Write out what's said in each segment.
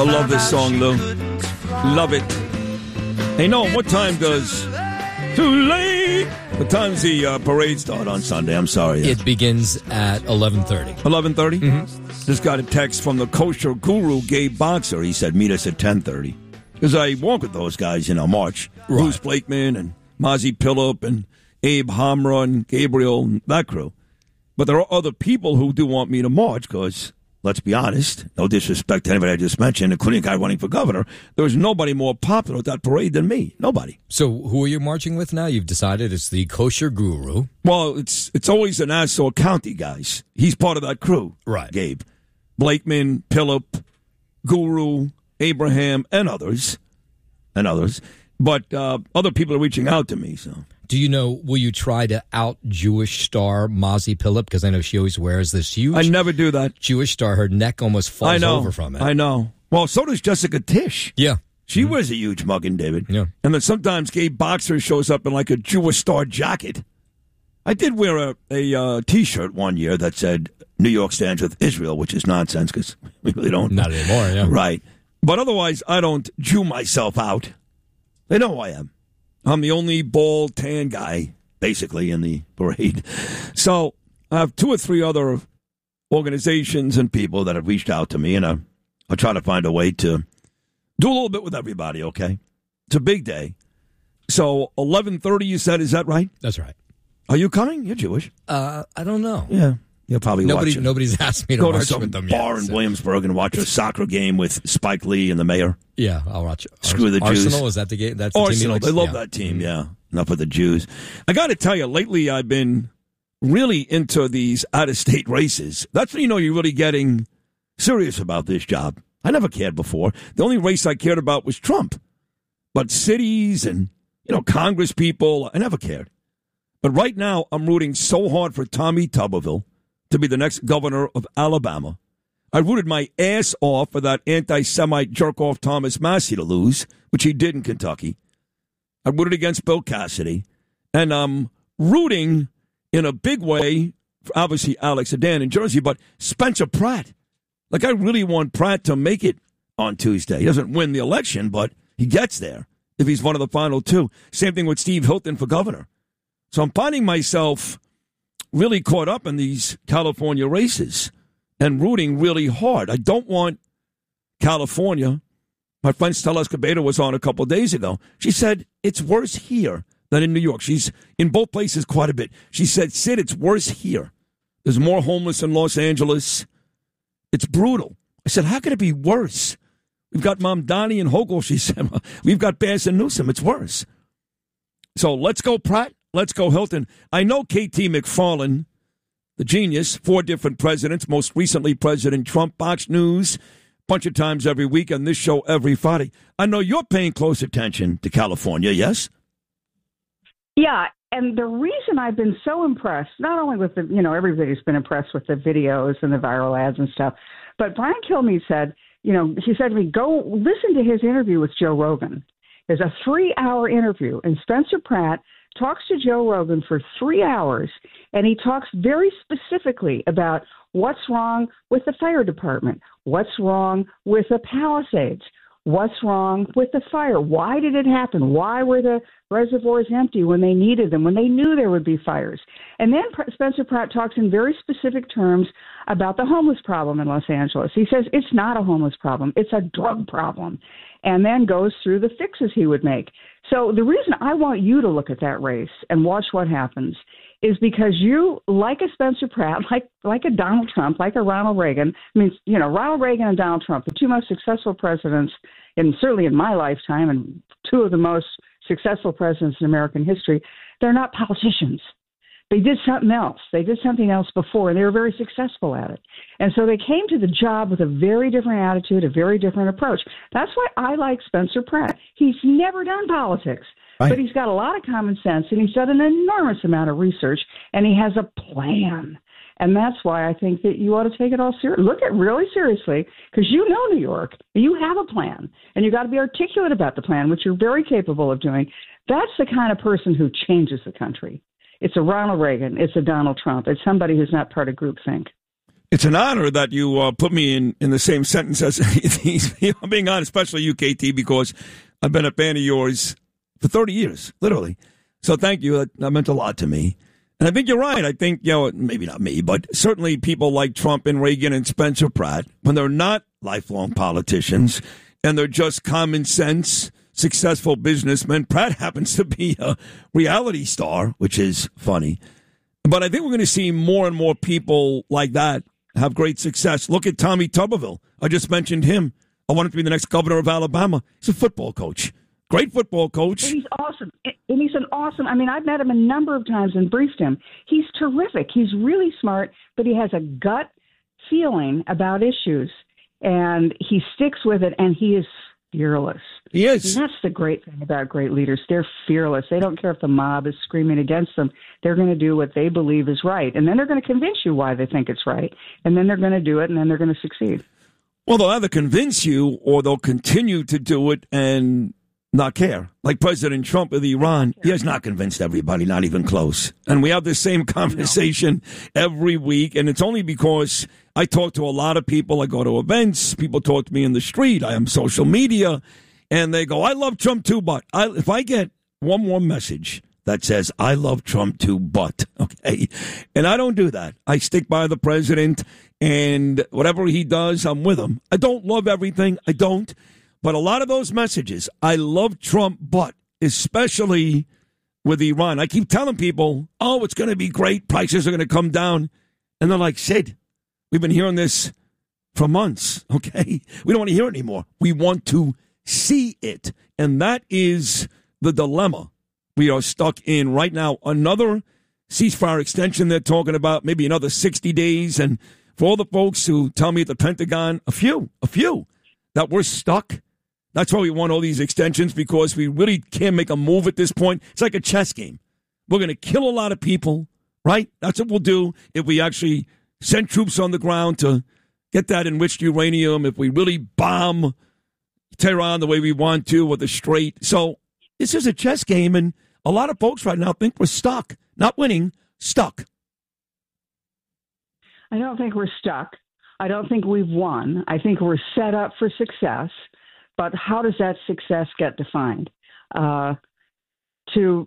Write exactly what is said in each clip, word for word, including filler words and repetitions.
I love this song, Lou. Love it. Hey, no, what time does... Too late. What time's the uh, parade start on Sunday? I'm sorry. Yeah. It begins at eleven thirty. eleven thirty? Mm-hmm. Just got a text from the kosher guru, Gabe Boxer. He said, meet us at ten thirty. Because I walk with those guys, you know, March. Right. Bruce Blakeman and Mazi Pillup and Abe Hamra and Gabriel and that crew. But there are other people who do want me to march because... Let's be honest, no disrespect to anybody I just mentioned, including a guy running for governor, there was nobody more popular at that parade than me. Nobody. So who are you marching with now? You've decided it's the kosher guru. Well, it's it's always the Nassau County guys. He's part of that crew. Right. Gabe. Blakeman, Pillup, Guru, Abraham, and others. And others. But uh, other people are reaching out to me, so... Do you know, will you try to out-Jewish star Mazi Pillup? Because I know she always wears this huge... I never do that. Jewish star. Her neck almost falls I know, over from it. I know. Well, so does Jessica Tisch. Yeah. She mm-hmm. wears a huge muggen, David. Yeah. And then sometimes Gabe Boxer shows up in like a Jewish star jacket. I did wear a, a uh, T-shirt one year that said, New York stands with Israel, which is nonsense because we really don't. Not anymore, yeah. Right. But otherwise, I don't Jew myself out. They know who I am. I'm the only bald, tan guy, basically, in the parade. So I have two or three other organizations and people that have reached out to me, and I, I'll try to find a way to do a little bit with everybody, okay? It's a big day. So eleven thirty, you said, is that right? That's right. Are you coming? You're Jewish. Uh, I don't know. Yeah. You'll probably Nobody, watch it. Nobody's asked me to Go march to some with them bar yet, in so. Williamsburg and watch a soccer game with Spike Lee and the mayor. Yeah, I'll watch it. Screw the Jews. Arsenal, is that the game? That's the Arsenal, team he they love yeah. that team, yeah. Enough of the Jews. I got to tell you, lately I've been really into these out-of-state races. That's when you know you're really getting serious about this job. I never cared before. The only race I cared about was Trump. But cities and, you know, Congress people, I never cared. But right now, I'm rooting so hard for Tommy Tuberville to be the next governor of Alabama. I rooted my ass off for that anti-Semite jerk-off Thomas Massey to lose, which he did in Kentucky. I rooted against Bill Cassidy. And I'm rooting in a big way for, obviously, Alex Sedan in Jersey, but Spencer Pratt. Like, I really want Pratt to make it on Tuesday. He doesn't win the election, but he gets there if he's one of the final two. Same thing with Steve Hilton for governor. So I'm finding myself really caught up in these California races and rooting really hard. I don't want California. My friend Stella Escobedo was on a couple of days ago. She said, it's worse here than in New York. She's in both places quite a bit. She said, Sid, it's worse here. There's more homeless in Los Angeles. It's brutal. I said, how can it be worse? We've got Mamdani and Hochul, she said. We've got Bass and Newsom. It's worse. So let's go, Pratt. Let's go, Hilton. I know K T McFarland, the genius, four different presidents, most recently President Trump, Fox News, bunch of times every week, and this show every Friday. I know you're paying close attention to California, yes? Yeah, and the reason I've been so impressed, not only with the, you know, everybody's been impressed with the videos and the viral ads and stuff, but Brian Kilmeade said, you know, he said to me, go listen to his interview with Joe Rogan. There's a three-hour interview, and Spencer Pratt talks to Joe Rogan for three hours, and he talks very specifically about what's wrong with the fire department, what's wrong with the Palisades, what's wrong with the fire, why did it happen, why were the reservoirs empty when they needed them, when they knew there would be fires. And then Spencer Pratt talks in very specific terms about the homeless problem in Los Angeles. He says it's not a homeless problem, it's a drug problem, and then goes through the fixes he would make. So the reason I want you to look at that race and watch what happens is because you, like a Spencer Pratt, like like a Donald Trump, like a Ronald Reagan, I mean, you know, Ronald Reagan and Donald Trump, the two most successful presidents, and certainly in my lifetime, and two of the most successful presidents in American history, they're not politicians. They did something else. They did something else before, and they were very successful at it. And so they came to the job with a very different attitude, a very different approach. That's why I like Spencer Pratt. He's never done politics, right, but he's got a lot of common sense, and he's done an enormous amount of research, and he has a plan. And that's why I think that you ought to take it all seriously. Look at it really seriously, because you know New York, and you have a plan, and you got to be articulate about the plan, which you're very capable of doing. That's the kind of person who changes the country. It's a Ronald Reagan. It's a Donald Trump. It's somebody who's not part of groupthink. It's an honor that you uh, put me in, in the same sentence as these people. I'm being honest, especially you, K T, because I've been a fan of yours for thirty years, literally. So thank you. That, that meant a lot to me. And I think you're right. I think, you know, maybe not me, but certainly people like Trump and Reagan and Spencer Pratt, when they're not lifelong politicians and they're just common sense, successful businessmen. Pratt happens to be a reality star, which is funny. But I think we're going to see more and more people like that have great success. Look at Tommy Tuberville. I just mentioned him. I want him to be the next governor of Alabama. He's a football coach. Great football coach. And he's awesome. And he's an awesome, I mean, I've met him a number of times and briefed him. He's terrific. He's really smart, but he has a gut feeling about issues, and he sticks with it, and he is fearless. He is. And that's the great thing about great leaders. They're fearless. They don't care if the mob is screaming against them. They're going to do what they believe is right, and then they're going to convince you why they think it's right, and then they're going to do it, and then they're going to succeed. Well, they'll either convince you or they'll continue to do it and not care. Like President Trump of Iran, he has not convinced everybody, not even close. And we have the same conversation every week, and it's only because I talk to a lot of people. I go to events. People talk to me in the street. I am social media, and they go, I love Trump too, but I, if I get one more message that says, I love Trump too, but, okay, and I don't do that. I stick by the president, and whatever he does, I'm with him. I don't love everything. I don't. But a lot of those messages, I love Trump, but especially with Iran. I keep telling people, oh, it's going to be great. Prices are going to come down. And they're like, Sid, we've been hearing this for months, okay? We don't want to hear it anymore. We want to see it. And that is the dilemma we are stuck in right now. Another ceasefire extension they're talking about, maybe another sixty days. And for all the folks who tell me at the Pentagon, a few, a few, that we're stuck. That's why we want all these extensions, because we really can't make a move at this point. It's like a chess game. We're going to kill a lot of people, right? That's what we'll do if we actually send troops on the ground to get that enriched uranium, if we really bomb Tehran the way we want to with the Strait. So this is a chess game, and a lot of folks right now think we're stuck. Not winning, stuck. I don't think we're stuck. I don't think we've won. I think we're set up for success. But how does that success get defined? Uh, to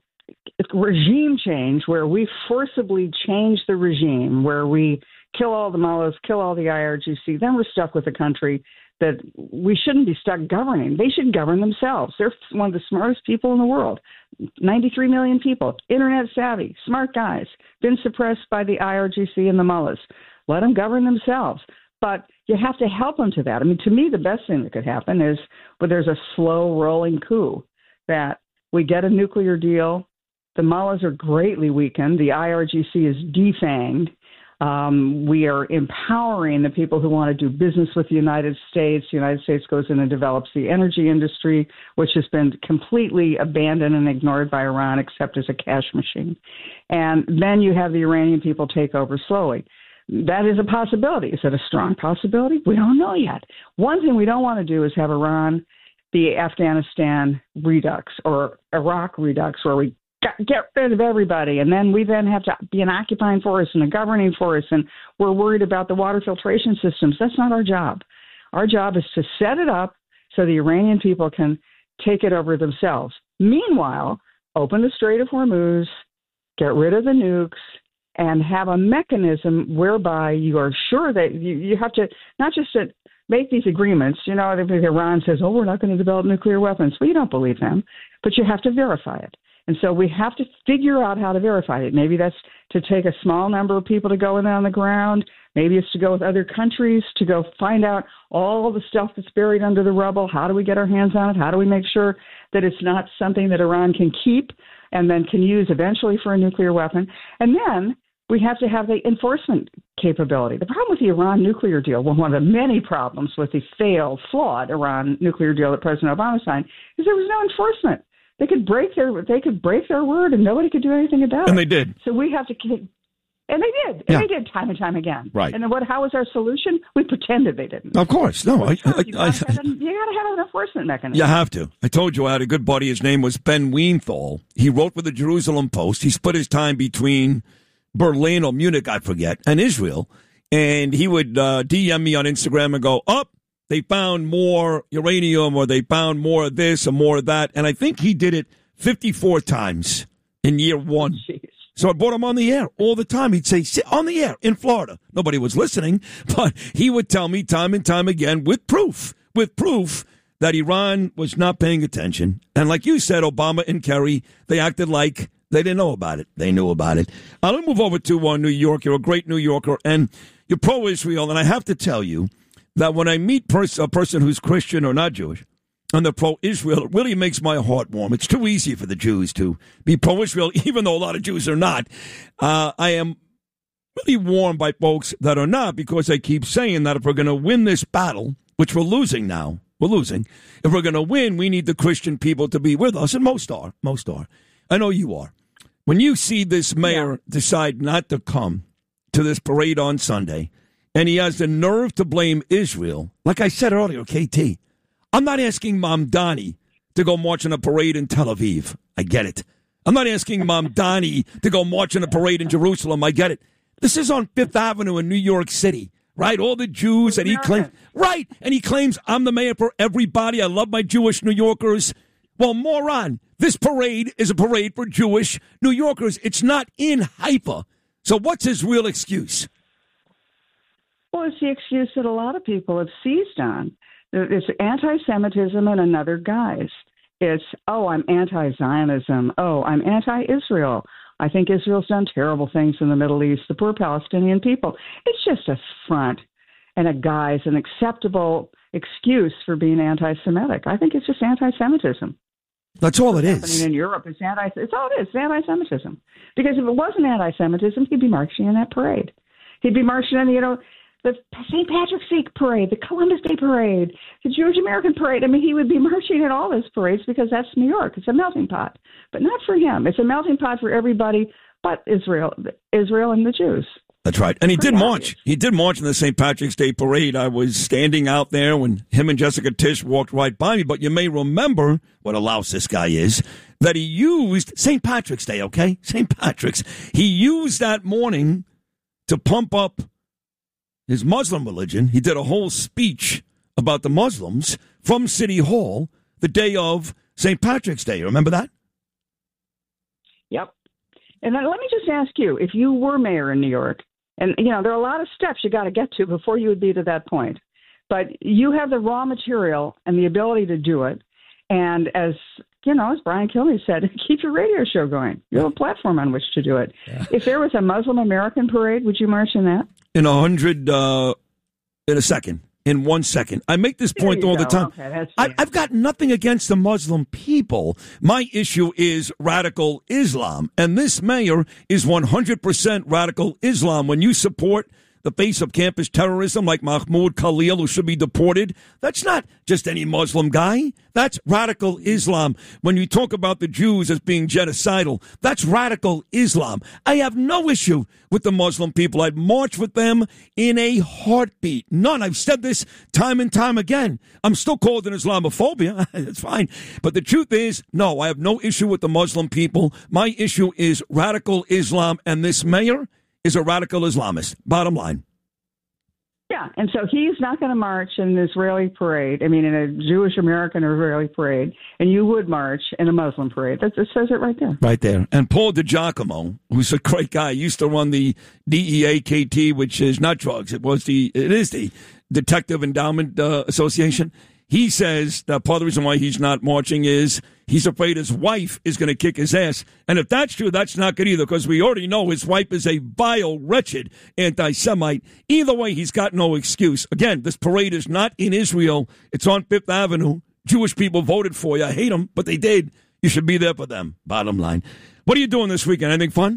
regime change, where we forcibly change the regime, where we kill all the mullahs, kill all the I R G C, then we're stuck with a country that we shouldn't be stuck governing. They should govern themselves. They're one of the smartest people in the world. ninety-three million people, internet savvy, smart guys, been suppressed by the I R G C and the mullahs. Let them govern themselves. But you have to help them to that. I mean, to me, the best thing that could happen is where there's a slow rolling coup, that we get a nuclear deal. The mullahs are greatly weakened. The I R G C is defanged. Um, we are empowering the people who want to do business with the United States. The United States goes in and develops the energy industry, which has been completely abandoned and ignored by Iran, except as a cash machine. And then you have the Iranian people take over slowly. That is a possibility. Is it a strong possibility? We don't know yet. One thing we don't want to do is have Iran be Afghanistan redux or Iraq redux, where we get rid of everybody, and then we then have to be an occupying force and a governing force, and we're worried about the water filtration systems. That's not our job. Our job is to set it up so the Iranian people can take it over themselves. Meanwhile, open the Strait of Hormuz, get rid of the nukes, and have a mechanism whereby you are sure that you, you have to not just to make these agreements. You know, if Iran says, oh, we're not going to develop nuclear weapons. Well, you don't believe them, but you have to verify it. And so we have to figure out how to verify it. Maybe that's to take a small number of people to go in on the ground. Maybe it's to go with other countries to go find out all the stuff that's buried under the rubble. How do we get our hands on it? How do we make sure that it's not something that Iran can keep and then can use eventually for a nuclear weapon? And then we have to have the enforcement capability. The problem with the Iran nuclear deal, well, one of the many problems with the failed, flawed Iran nuclear deal that President Obama signed, is there was no enforcement. They could break their they could break their word, and nobody could do anything about it. And they did. So we have to, and they did, and yeah. they did time and time again. Right. And then what? How was our solution? We pretended they didn't. Of course, no. I, I, you got to have an enforcement mechanism. You have to. I told you I had a good buddy. His name was Ben Weinthal. He wrote for the Jerusalem Post. He split his time between Berlin or Munich, I forget, and Israel. and he would uh, D M me on Instagram and go, up, oh, they found more uranium, or they found more of this or more of that. And I think he did it fifty-four times in year one. Jeez. So I brought him on the air all the time. He'd say, sit on the air in Florida. Nobody was listening, but he would tell me time and time again with proof, with proof that Iran was not paying attention. And like you said, Obama and Kerry, they acted like they didn't know about it. They knew about it. Uh, let me move over to uh, New York. You're a great New Yorker, and you're pro-Israel. And I have to tell you that when I meet pers- a person who's Christian or not Jewish, and they're pro-Israel, it really makes my heart warm. It's too easy for the Jews to be pro-Israel, even though a lot of Jews are not. Uh, I am really warmed by folks that are not, because I keep saying that if we're going to win this battle, which we're losing now, we're losing. If we're going to win, we need the Christian people to be with us, and most are. Most are. I know you are. When you see this mayor yeah. decide not to come to this parade on Sunday, and he has the nerve to blame Israel, like I said earlier, K T, I'm not asking Mamdani to go march in a parade in Tel Aviv. I get it. I'm not asking Mamdani to go march in a parade in Jerusalem. I get it. This is on Fifth Avenue in New York City, right? All the Jews that he claims. Right. And he claims I'm the mayor for everybody. I love my Jewish New Yorkers. Well, moron, this parade is a parade for Jewish New Yorkers. It's not in Haifa. So what's his real excuse? Well, it's the excuse that a lot of people have seized on. It's anti-Semitism in another guise. It's, oh, I'm anti-Zionism. Oh, I'm anti-Israel. I think Israel's done terrible things in the Middle East, the poor Palestinian people. It's just a front and a guise, an acceptable excuse for being anti-Semitic. I think it's just anti-Semitism. That's all it is. What's happening in Europe is anti. It's all it is. It's anti-Semitism. Because if it wasn't anti-Semitism, he'd be marching in that parade. He'd be marching in, you know, the Saint Patrick's Day parade, the Columbus Day parade, the Jewish American parade. I mean, he would be marching at all those parades because that's New York. It's a melting pot, but not for him. It's a melting pot for everybody but Israel, Israel and the Jews. That's right. And he did march. He did march in the Saint Patrick's Day parade. I was standing out there when him and Jessica Tisch walked right by me. But you may remember what a louse this guy is, that he used Saint Patrick's Day, okay? Saint Patrick's. He used that morning to pump up his Muslim religion. He did a whole speech about the Muslims from City Hall the day of Saint Patrick's Day. Remember that? Yep. And then let me just ask you, if you were mayor in New York, and, you know, there are a lot of steps you got to get to before you would be to that point. But you have the raw material and the ability to do it. And as, you know, as Brian Kilmeade said, keep your radio show going. You have a platform on which to do it. Yeah. If there was a Muslim American parade, would you march in that? In a hundred, uh, in a second. In one second. I make this point all go. the time. Okay, that's I, I've got nothing against the Muslim people. My issue is radical Islam. And this mayor is one hundred percent radical Islam. When you support the face of campus terrorism like Mahmoud Khalil, who should be deported, that's not just any Muslim guy. That's radical Islam. When you talk about the Jews as being genocidal, that's radical Islam. I have no issue with the Muslim people. I'd march with them in a heartbeat. None. I've said this time and time again. I'm still called an Islamophobia. It's fine. But the truth is, no, I have no issue with the Muslim people. My issue is radical Islam, and this mayor is a radical Islamist. Bottom line. Yeah, and so he's not going to march in an Israeli parade, I mean, in a Jewish American or Israeli parade, and you would march in a Muslim parade. That it says it right there. Right there. And Paul DiGiacomo, who's a great guy, used to run the D E A K T, which is not drugs. It was the, it is the Detective Endowment uh, Association. He says that part of the reason why he's not marching is he's afraid his wife is going to kick his ass. And if that's true, that's not good either, because we already know his wife is a vile, wretched anti-Semite. Either way, he's got no excuse. Again, this parade is not in Israel. It's on Fifth Avenue. Jewish people voted for you. I hate them, but they did. You should be there for them. Bottom line. What are you doing this weekend? Anything fun?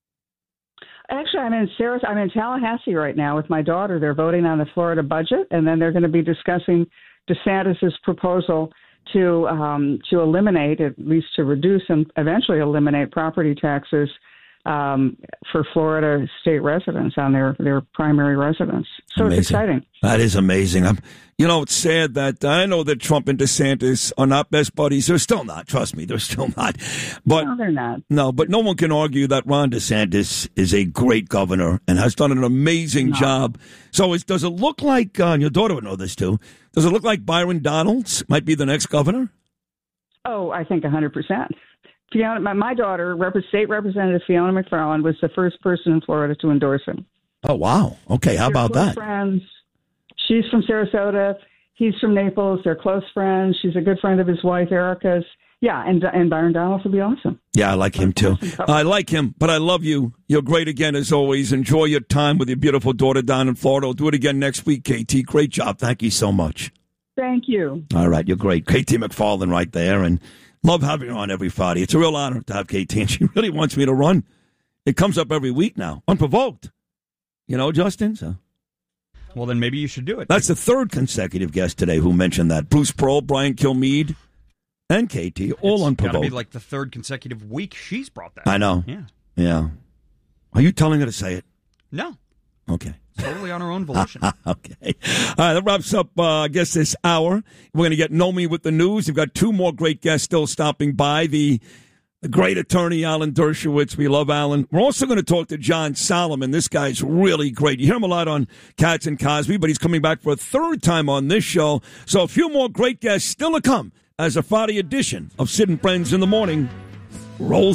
Actually, I'm in Sarah, I'm in Tallahassee right now with my daughter. They're voting on the Florida budget, and then they're going to be discussing DeSantis's proposal to um, to eliminate, at least to reduce and eventually eliminate property taxes um, for Florida state residents on their, their primary residence. So Amazing. It's exciting. That is amazing. I'm, you know, it's sad that I know that Trump and DeSantis are not best buddies. They're still not. Trust me, they're still not. But no, they're not. No, but no one can argue that Ron DeSantis is a great governor and has done an amazing no. job. So is, does it look like, uh, and your daughter would know this too, does it look like Byron Donalds might be the next governor? Oh, I think one hundred percent. Fiona, my, my daughter, Rep- State Representative Fiona McFarland, was the first person in Florida to endorse him. Oh, wow. Okay, how They're about close that? Friends. She's from Sarasota. He's from Naples. They're close friends. She's a good friend of his wife, Erica's. Yeah, and and Byron Donalds would be awesome. Yeah, I like him too. I like him, but I love you. You're great again, as always. Enjoy your time with your beautiful daughter down in Florida. We'll do it again next week, K T. Great job. Thank you so much. Thank you. All right, you're great. K T McFarland right there, and love having her on every Friday. It's a real honor to have K T, and she really wants me to run. It comes up every week now, unprovoked. You know, Justin? So. Well, then maybe you should do it. That's the third consecutive guest today who mentioned that. Bruce Pearl, Brian Kilmeade, and K T, all it's unprovoked. It's got to be like the third consecutive week she's brought that. I know. Yeah. Yeah. Are you telling her to say it? No. Okay. Totally on her own volition. Okay. All right, that wraps up, uh, I guess, this hour. We're going to get Nomi with the news. We've got two more great guests still stopping by. The, the great attorney, Alan Dershowitz. We love Alan. We're also going to talk to John Solomon. This guy's really great. You hear him a lot on Katz and Cosby, but he's coming back for a third time on this show. So a few more great guests still to come as a Friday edition of Sid and Friends in the Morning rolls.